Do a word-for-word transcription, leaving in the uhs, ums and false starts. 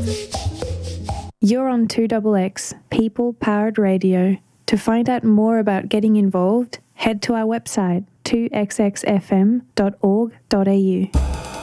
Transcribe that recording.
You're on two X X, People Powered Radio. To find out more about getting involved, head to our website two x x f m dot org dot a u.